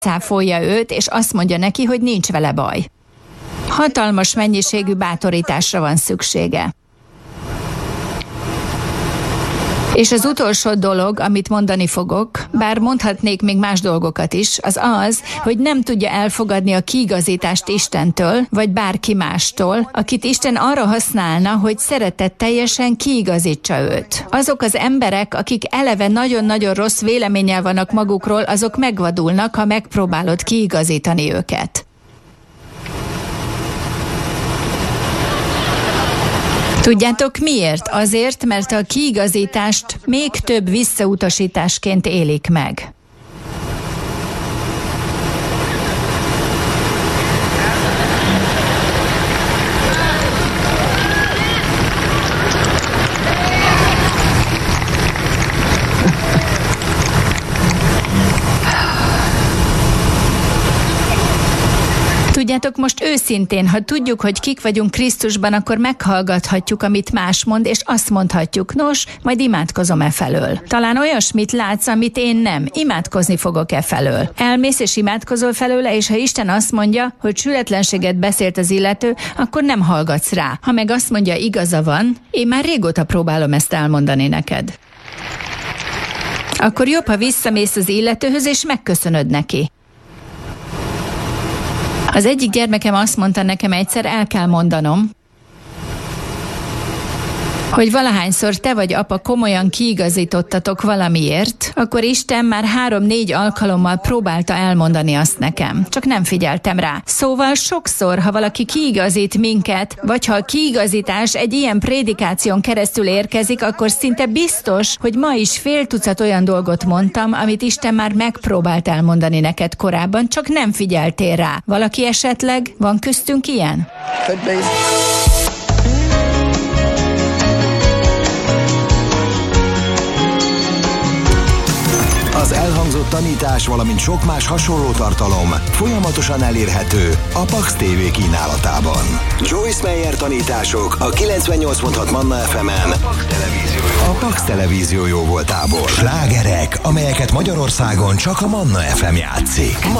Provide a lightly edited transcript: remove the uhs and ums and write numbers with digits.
cáfolja őt, és azt mondja neki, hogy nincs vele baj. Hatalmas mennyiségű bátorításra van szüksége. És az utolsó dolog, amit mondani fogok, bár mondhatnék még más dolgokat is, az az, hogy nem tudja elfogadni a kiigazítást Istentől, vagy bárki mástól, akit Isten arra használna, hogy szeretetteljesen kiigazítsa őt. Azok az emberek, akik eleve nagyon-nagyon rossz véleménnyel vannak magukról, azok megvadulnak, ha megpróbálod kiigazítani őket. Tudjátok miért? Azért, mert a kiigazítást még több visszautasításként élik meg. Tudjátok, most őszintén, ha tudjuk, hogy kik vagyunk Krisztusban, akkor meghallgathatjuk, amit más mond, és azt mondhatjuk, nos, majd imádkozom felől. Talán olyasmit látsz, amit én nem. Imádkozni fogok felől. Elmész és imádkozol felőle, és ha Isten azt mondja, hogy sületlenséget beszélt az illető, akkor nem hallgatsz rá. Ha meg azt mondja, igaza van, én már régóta próbálom ezt elmondani neked. Akkor jobb, ha visszamész az illetőhöz, és megköszönöd neki. Az egyik gyermekem azt mondta nekem egyszer, el kell mondanom, hogy valahányszor te vagy apa komolyan kiigazítottatok valamiért, akkor Isten már 3-4 alkalommal próbálta elmondani azt nekem. Csak nem figyeltem rá. Szóval sokszor, ha valaki kiigazít minket, vagy ha a kiigazítás egy ilyen prédikáción keresztül érkezik, akkor szinte biztos, hogy ma is fél tucat olyan dolgot mondtam, amit Isten már megpróbált elmondani neked korábban, csak nem figyeltél rá. Valaki esetleg? Van köztünk ilyen? Az elhangzott tanítás, valamint sok más hasonló tartalom folyamatosan elérhető a Pax TV kínálatában. Joyce Meyer tanítások a 98.6 Manna FM-en, a Pax Televízió jóvoltából. Slágerek, amelyeket Magyarországon csak a Manna FM játszik.